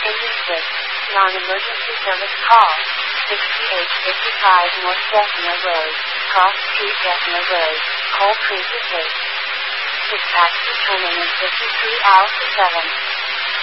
Industry. Non-emergency service call. 6855 North Bessemer Road, Cross Street, Bessemer Road, Coal Creek Estates. Dispatch returning in 53 Alpha 7.